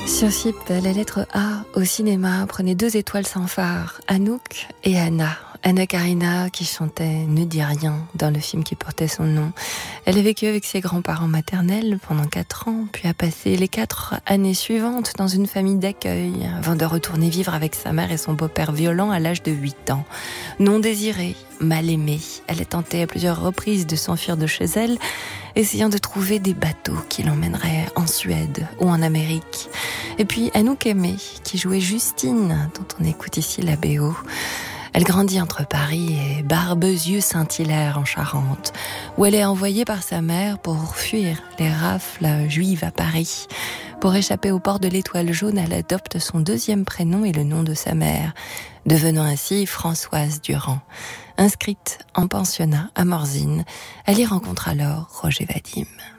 Sur Chypre, la lettre A au cinéma prenait 2 étoiles sans phare, Anouk et Anna. Anna Karina qui chantait Ne dis rien dans le film qui portait son nom. Elle a vécu avec ses grands-parents maternels pendant 4 ans, puis a passé les 4 années suivantes dans une famille d'accueil, avant de retourner vivre avec sa mère et son beau-père violent à l'âge de 8 ans. Non désirée, mal aimée, elle a tenté à plusieurs reprises de s'enfuir de chez elle, essayant de trouver des bateaux qui l'emmèneraient en Suède ou en Amérique. Et puis Anouk Aimée, qui jouait Justine, dont on écoute ici la BO. Elle grandit entre Paris et Barbezieux-Saint-Hilaire en Charente, où elle est envoyée par sa mère pour fuir les rafles juives à Paris. Pour échapper au port de l'Étoile jaune, elle adopte son 2e prénom et le nom de sa mère, devenant ainsi Françoise Durand. Inscrite en pensionnat à Morzine, elle y rencontre alors Roger Vadim.